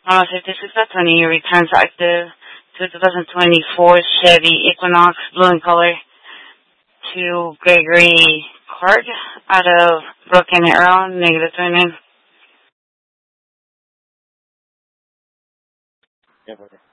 56 at 20, returns active to 2024 Chevy Equinox, blue in color, to Gregory Clark out of Broken Arrow, negative 29. Yeah,